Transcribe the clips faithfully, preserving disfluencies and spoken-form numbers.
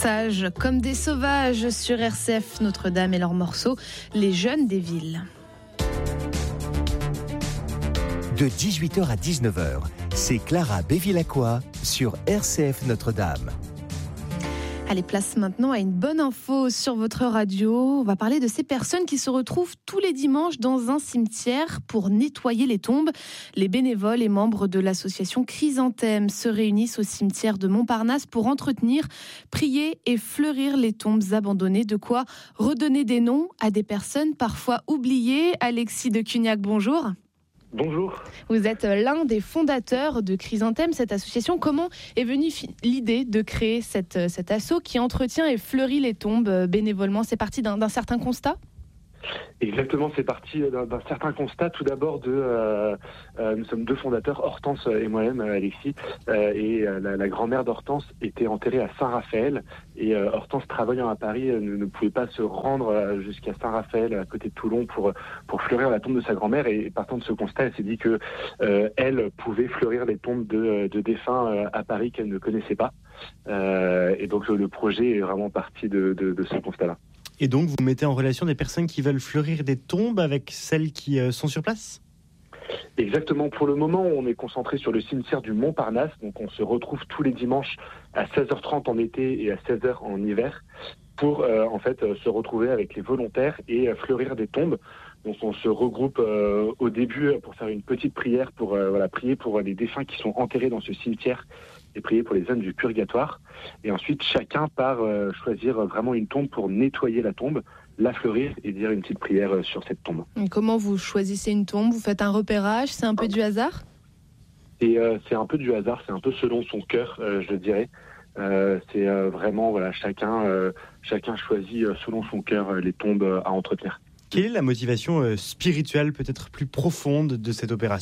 Sages comme des sauvages sur R C F Notre-Dame et leur morceau Les Jeunes des Villes. De dix-huit heures à dix-neuf heures, c'est Clara Bévilacqua sur R C F Notre-Dame. Allez, place maintenant à une bonne info sur votre radio. On va parler de ces personnes qui se retrouvent tous les dimanches dans un cimetière pour nettoyer les tombes. Les bénévoles et membres de l'association Chrysanthème se réunissent au cimetière de Montparnasse pour entretenir, prier et fleurir les tombes abandonnées. De quoi redonner des noms à des personnes parfois oubliées. Alexis de Cugnac, bonjour. Bonjour. Vous êtes l'un des fondateurs de Chrysanthème, cette association. Comment est venue l'idée de créer cette, cet asso qui entretient et fleurit les tombes bénévolement ? C'est parti d'un, d'un certain constat ? Exactement, c'est parti d'un, d'un certain constat. Tout d'abord, de, euh, euh, nous sommes deux fondateurs, Hortense et moi-même, Alexis, euh, et euh, la, la grand-mère d'Hortense était enterrée à Saint-Raphaël, et euh, Hortense, travaillant à Paris, euh, ne, ne pouvait pas se rendre euh, jusqu'à Saint-Raphaël, à côté de Toulon, pour pour fleurir la tombe de sa grand-mère. Et partant de ce constat, elle s'est dit que euh, elle pouvait fleurir les tombes de, de défunts euh, à Paris qu'elle ne connaissait pas. Euh, et donc le, le projet est vraiment parti de, de, de ce constat-là. Et donc, vous mettez en relation des personnes qui veulent fleurir des tombes avec celles qui euh, sont sur place ? Exactement. Pour le moment, on est concentré sur le cimetière du Montparnasse. Donc, on se retrouve tous les dimanches à seize heures trente en été et à seize heures en hiver pour, euh, en fait, euh, se retrouver avec les volontaires et euh, fleurir des tombes. Donc, on se regroupe euh, au début pour faire une petite prière, pour euh, voilà, prier pour les défunts qui sont enterrés dans ce cimetière et prier pour les âmes du purgatoire. Et ensuite, chacun part euh, choisir vraiment une tombe pour nettoyer la tombe, la fleurir et dire une petite prière euh, sur cette tombe. Et comment vous choisissez une tombe ? Vous faites un repérage ? C'est un peu du hasard ? Et euh, c'est un peu du hasard, c'est un peu selon son cœur, euh, je dirais. Euh, c'est euh, vraiment, voilà, chacun, euh, chacun choisit euh, selon son cœur euh, les tombes euh, à entretenir. Quelle est la motivation euh, spirituelle, peut-être plus profonde de cette opération ?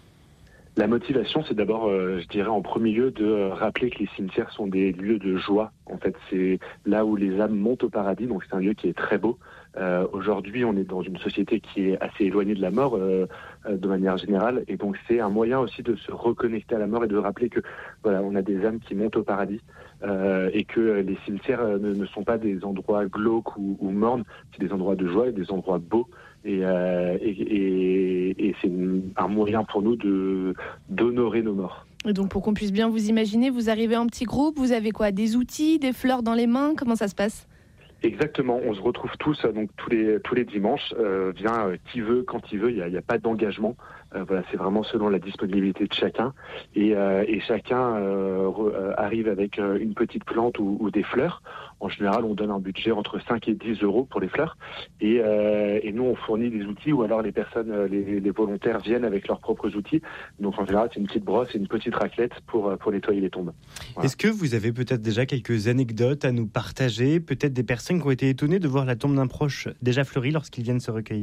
La motivation, c'est d'abord, euh, je dirais, en premier lieu, de euh, rappeler que les cimetières sont des lieux de joie. En fait, c'est là où les âmes montent au paradis, donc c'est un lieu qui est très beau. Euh, aujourd'hui, on est dans une société qui est assez éloignée de la mort, euh, euh, de manière générale, et donc c'est un moyen aussi de se reconnecter à la mort et de rappeler que, voilà, on a des âmes qui montent au paradis, euh, et que les cimetières euh, ne, ne sont pas des endroits glauques ou, ou mornes, c'est des endroits de joie et des endroits beaux. Et, euh, et, et, et c'est un moyen pour nous de, d'honorer nos morts. Et donc, pour qu'on puisse bien vous imaginer, vous arrivez en petit groupe, vous avez quoi ? Des outils, des fleurs dans les mains ? Comment ça se passe ? Exactement, on se retrouve tous donc tous les tous les dimanches. Euh, vient euh, qui veut, quand il veut. Il y a, il y a pas d'engagement. Euh, voilà, c'est vraiment selon la disponibilité de chacun. Et, euh, et chacun euh, re, euh, arrive avec euh, une petite plante ou, ou des fleurs. En général, on donne un budget entre cinq et dix euros pour les fleurs. Et, euh, et nous, on fournit des outils, ou alors les personnes, les, les volontaires viennent avec leurs propres outils. Donc en général, c'est une petite brosse et une petite raclette pour pour nettoyer les tombes. Voilà. Est-ce que vous avez peut-être déjà quelques anecdotes à nous partager ? Peut-être des personnes qui ont été étonnées de voir la tombe d'un proche déjà fleurie lorsqu'ils viennent se recueillir ?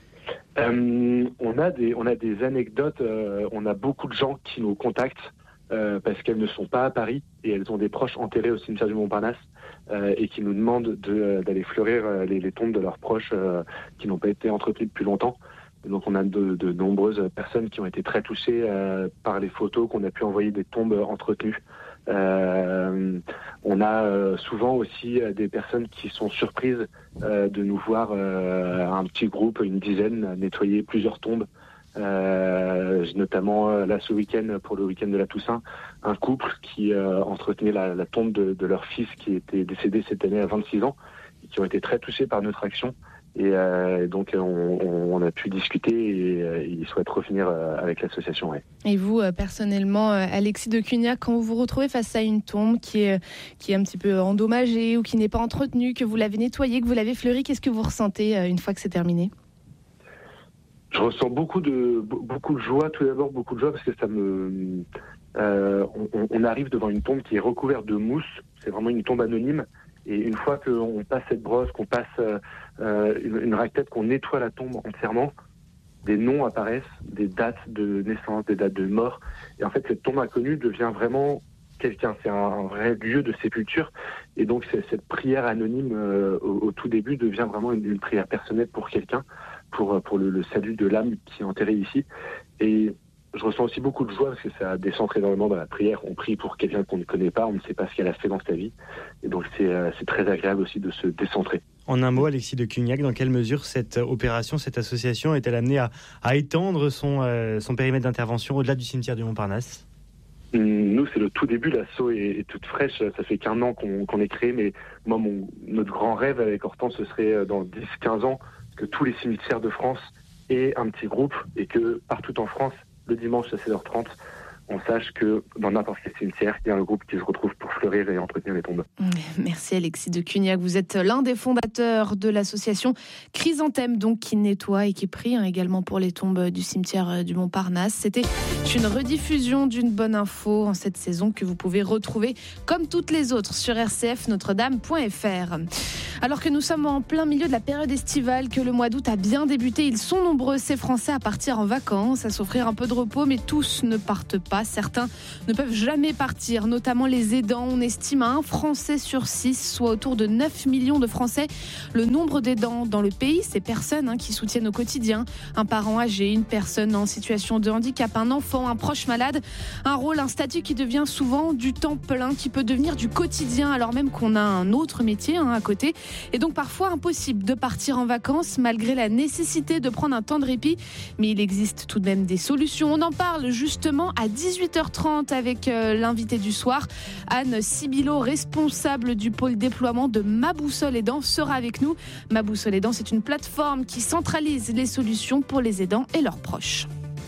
Euh, on a des on a des anecdotes. Euh, on a beaucoup de gens qui nous contactent euh, parce qu'elles ne sont pas à Paris et elles ont des proches enterrés au cimetière du Montparnasse euh, et qui nous demandent de, d'aller fleurir euh, les, les tombes de leurs proches euh, qui n'ont pas été entretenues depuis longtemps. Et donc on a de, de nombreuses personnes qui ont été très touchées euh, par les photos qu'on a pu envoyer des tombes entretenues. Euh, on a euh, souvent aussi euh, des personnes qui sont surprises euh, de nous voir euh, un petit groupe, une dizaine, nettoyer plusieurs tombes. Euh, notamment euh, là ce week-end, pour le week-end de la Toussaint, un couple qui euh, entretenait la, la tombe de, de leur fils qui était décédé cette année à vingt-six ans et qui ont été très touchés par notre action. Et euh, donc on, on a pu discuter et euh, ils souhaitent revenir euh, avec l'association. Ouais. Et vous, euh, personnellement, euh, Alexis de Cugnac, quand vous vous retrouvez face à une tombe qui est, qui est un petit peu endommagée ou qui n'est pas entretenue, que vous l'avez nettoyée, que vous l'avez fleurie, qu'est-ce que vous ressentez euh, une fois que c'est terminé ? Je ressens beaucoup de beaucoup de joie. Tout d'abord, beaucoup de joie parce que ça me euh, on, on arrive devant une tombe qui est recouverte de mousse. C'est vraiment une tombe anonyme. Et une fois qu'on passe cette brosse, qu'on passe euh, une, une raclette, qu'on nettoie la tombe entièrement, des noms apparaissent, des dates de naissance, des dates de mort. Et en fait, cette tombe inconnue devient vraiment quelqu'un. C'est un, un vrai lieu de sépulture. Et donc, c'est, cette prière anonyme euh, au, au tout début devient vraiment une, une prière personnelle pour quelqu'un, pour, pour le, le salut de l'âme qui est enterrée ici. Et je ressens aussi beaucoup de joie parce que ça décentre énormément dans la prière. On prie pour quelqu'un qu'on ne connaît pas, on ne sait pas ce qu'elle a fait dans sa vie. Et donc c'est, euh, c'est très agréable aussi de se décentrer. En un mot, Alexis de Cugnac, dans quelle mesure cette opération, cette association est-elle amenée à, à étendre son, euh, son périmètre d'intervention au-delà du cimetière du Montparnasse ? Nous, c'est le tout début. L'asso est, est toute fraîche. Ça fait qu'un an qu'on, qu'on est créé. Mais moi, mon, notre grand rêve avec Hortense, ce serait dans dix à quinze ans que tous les cimetières de France aient un petit groupe et que partout en France, le dimanche à seize heures trente, on sache que dans n'importe quel cimetière, il y a un groupe qui se retrouve pour fleurir et entretenir les tombes. Merci Alexis de Cugnac. Vous êtes l'un des fondateurs de l'association Chrysanthème, donc, qui nettoie et qui prie hein, également pour les tombes du cimetière du Montparnasse. C'était une rediffusion d'une bonne info en cette saison que vous pouvez retrouver comme toutes les autres sur r c f notre dame point f r. Alors que nous sommes en plein milieu de la période estivale, que le mois d'août a bien débuté, ils sont nombreux ces Français à partir en vacances, à s'offrir un peu de repos, mais tous ne partent pas. Certains ne peuvent jamais partir, notamment les aidants. On estime à un Français sur six, soit autour de neuf millions de Français, le nombre d'aidants dans le pays. Ces personnes hein, qui soutiennent au quotidien un parent âgé, une personne en situation de handicap, un enfant, un proche malade. Un rôle, un statut qui devient souvent du temps plein, qui peut devenir du quotidien, alors même qu'on a un autre métier hein, à côté. Et donc parfois impossible de partir en vacances malgré la nécessité de prendre un temps de répit. Mais il existe tout de même des solutions. On en parle justement à dix-huit heures trente avec euh, l'invité du soir. Anne Sibilo, responsable du pôle déploiement de Ma Boussole Aidant, sera avec nous. Ma Boussole Aidant, c'est une plateforme qui centralise les solutions pour les aidants et leurs proches.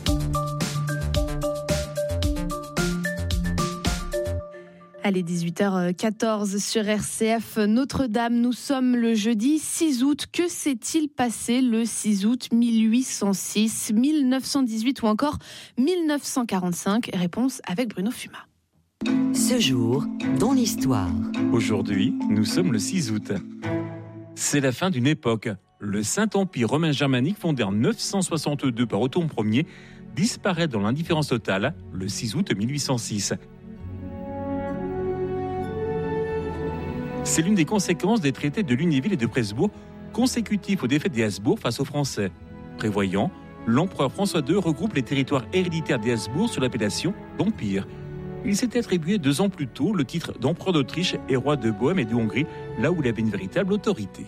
Allez, dix-huit heures quatorze sur R C F Notre-Dame. Nous sommes le jeudi six août. Que s'est-il passé le six août mille huit cent six, mille neuf cent dix-huit ou encore mille neuf cent quarante-cinq? Réponse avec Bruno Fuma. Ce jour, dans l'histoire. Aujourd'hui, nous sommes le six août. C'est la fin d'une époque. Le Saint-Empire romain germanique, fondé en neuf cent soixante-deux par Othon Ier, disparaît dans l'indifférence totale le six août mille huit cent six. C'est l'une des conséquences des traités de Lunéville et de Presbourg, consécutifs aux défaites des Habsbourg face aux Français. Prévoyant, l'empereur François deux regroupe les territoires héréditaires des Habsbourg sous l'appellation d'Empire. Il s'était attribué deux ans plus tôt le titre d'empereur d'Autriche et roi de Bohême et de Hongrie, là où il avait une véritable autorité.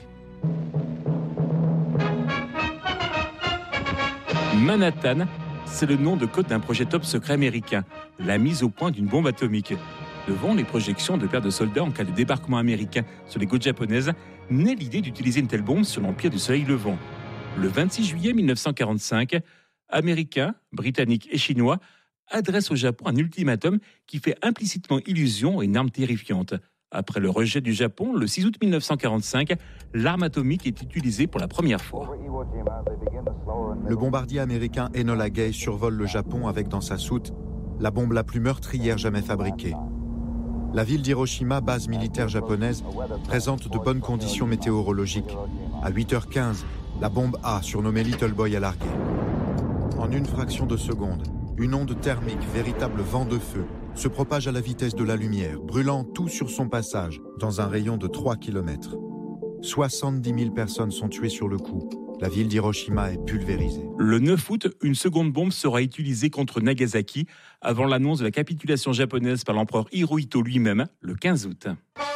Manhattan, c'est le nom de code d'un projet top secret américain, la mise au point d'une bombe atomique. Devant les projections de pertes de soldats en cas de débarquement américain sur les côtes japonaises, naît l'idée d'utiliser une telle bombe sur l'empire du soleil levant. Le vingt-six juillet mille neuf cent quarante-cinq, Américains, Britanniques et Chinois adressent au Japon un ultimatum qui fait implicitement illusion à une arme terrifiante. Après le rejet du Japon, le six août mille neuf cent quarante-cinq, l'arme atomique est utilisée pour la première fois. Le bombardier américain Enola Gay survole le Japon avec dans sa soute la bombe la plus meurtrière jamais fabriquée. La ville d'Hiroshima, base militaire japonaise, présente de bonnes conditions météorologiques. À huit heures quinze, la bombe A, surnommée Little Boy, a largué. En une fraction de seconde, une onde thermique, véritable vent de feu, se propage à la vitesse de la lumière, brûlant tout sur son passage, dans un rayon de trois kilomètres. soixante-dix mille personnes sont tuées sur le coup. La ville d'Hiroshima est pulvérisée. Le neuf août, une seconde bombe sera utilisée contre Nagasaki avant l'annonce de la capitulation japonaise par l'empereur Hirohito lui-même, le quinze août.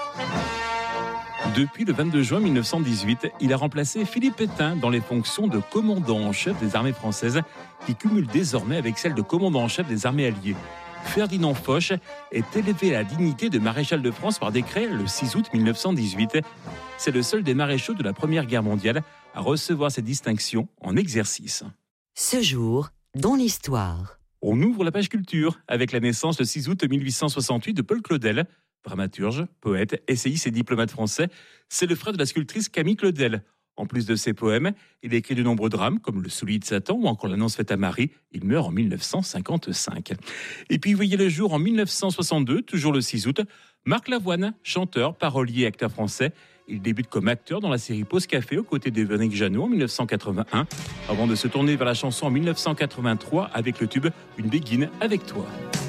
Depuis le vingt-deux juin mille neuf cent dix-huit, il a remplacé Philippe Pétain dans les fonctions de commandant en chef des armées françaises, qui cumule désormais avec celle de commandant en chef des armées alliées. Ferdinand Foch est élevé à la dignité de maréchal de France par décret le six août mille neuf cent dix-huit. C'est le seul des maréchaux de la Première Guerre mondiale à recevoir cette distinction en exercice. Ce jour, dans l'histoire. On ouvre la page culture avec la naissance le six août mille huit cent soixante-huit de Paul Claudel, dramaturge, poète, essayiste et diplomate français. C'est le frère de la sculptrice Camille Claudel. En plus de ses poèmes, il a écrit de nombreux drames comme Le Soulier de Satan ou encore L'Annonce faite à Marie. Il meurt en mille neuf cent cinquante-cinq. Et puis, voyez le jour en mille neuf cent soixante-deux, toujours le six août, Marc Lavoine, chanteur, parolier et acteur français. Il débute comme acteur dans la série Pause Café aux côtés de Véronique Jeannot en mille neuf cent quatre-vingt-un, avant de se tourner vers la chanson en mille neuf cent quatre-vingt-trois avec le tube Une béguine avec toi.